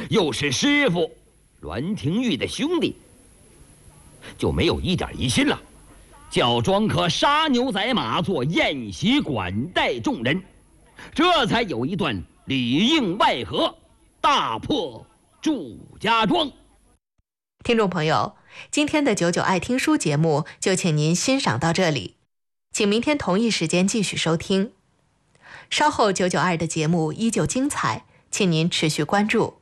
又是师傅栾廷玉的兄弟，就没有一点疑心了，叫庄客杀牛宰马，做宴席管待众人，这才有一段里应外合，大破祝家庄。 听众朋友，今天的99爱听书节目就请您欣赏到这里，请明天同一时间继续收听。稍后99爱的节目依旧精彩，请您持续关注。